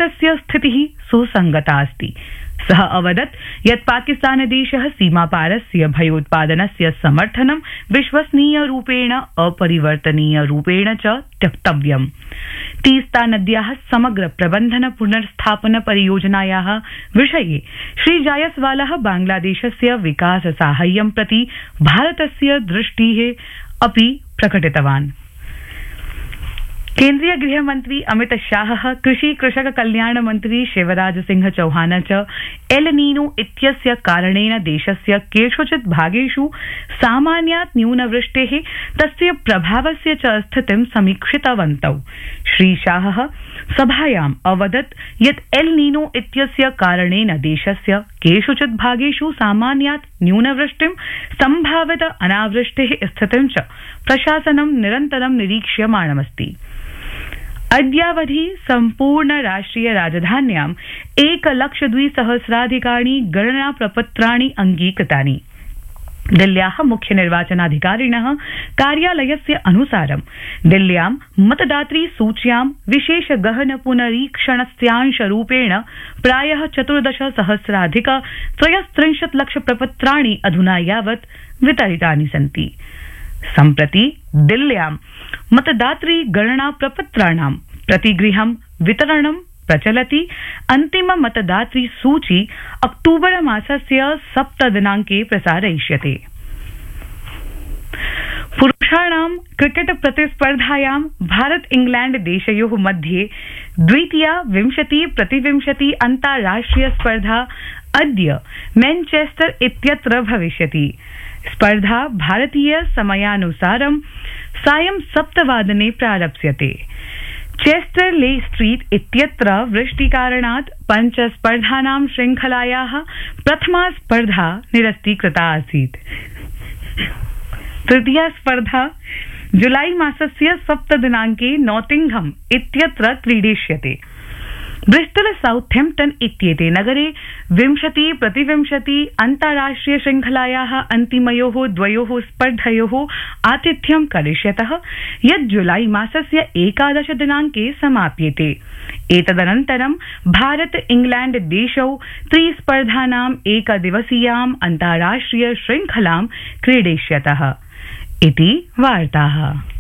भारतस्य स्थितिः सुसंगता अस्ति। सः अवदत् यत् पाकिस्तानदेशः सीमापारस्य भयोत्पादनस्य समर्थनं विश्वसनीयरूपेण अपरिवर्तनीयरूपेण च त्यक्तव्यम्। तीस्ता नद्याः समग्र प्रबन्धन पुनर्स्थापन परियोजनायाः विषये श्री जायसवालः बांग्लादेशस्य विकास साहाय्यं प्रति भारतस्य दृष्टिः अपि प्रकटितवान्। केन्द्रीय गृहमन्त्री अमित शाहः कृषि कृषक कल्याण मन्त्री शिवराज सिंह चौहान च एल नीनो इत्यस्य कारणेन देशस्य केषुचित् भागेषु सामान्यात् न्यूनवृष्टेः तस्य प्रभावस्य च स्थितिं समीक्षितवन्तौ। श्री शाहः सभायाम् अवदत् यत् एल नीनो इत्यस्य कारणेन देशस्य केषुचित् भागेषु सामान्यात् न्यूनवृष्टिं सम्भावित अनावृष्टेः स्थितिं च प्रशासनं निरन्तरं निरीक्ष्यमाणमस्ति। अद्यावधि सम्पूर्ण राष्ट्रिय राजधान्यां 1,02,000 गणना प्रपत्राणि अंगीकृतानि। दिल्ल्याः मुख्य निर्वाचनाधिकारिणः कार्यालयस्य अनुसारं दिल्ल्यां मतदातृ सूच्यां विशेष गहन पुनरीक्षणस्यांशरूपेण प्रायः 14,000,000 लक्ष प्रपत्राणि अधुना यावत् वितरितानि सन्ति। सम्प्रति दिल्ल्यां मतदातृ गणना प्रपत्राणां प्रतिगृहं वितरणं प्रचलति। अन्तिम मतदातृ सूची अक्टूबर मासस्य 7 दिनांके प्रसारयिष्यते। पुरुषाणां क्रिकेट प्रतिस्पर्धायां भारत इंग्लैंड देशयोः मध्ये द्वितीया 20-20 अन्ताराष्ट्रिय स्पर्धा अद्य मैनचेस्टर इत्यत्र भविष्यति। स्पर्धा भारतीय समयानुसारं सायं 7 वादने प्रारप्स्यते। चेस्टर ले स्ट्रीट इत्यत्र वृष्टिकारणात् 5 स्पर्धानां श्रृंखलायाः प्रथमा स्पर्धा निरस्तीकृता आसीत्। तृतीया स्पर्धा जुलाई मासस्य 7 दिनांके नॉटिंघम इत्यत्र क्रीडिष्यते। ब्रिस्टल साउथैम्प्टन इत्येते नगरे 20-20 अन्ताराष्ट्रिय श्रृंखलायाः अन्तिमयोः द्वयोः स्पर्धयोः आतिथ्यं करिष्यतः यत् जुलाई मासस्य 11 दिनांके समाप्येते। एतदनन्तरं भारत इंग्लैंड देशौ 3 स्पर्धानाम् एकदिवसीयाम् अन्ताराष्ट्रिय श्रृंखलां क्रीडिष्यतः इति वार्ताः।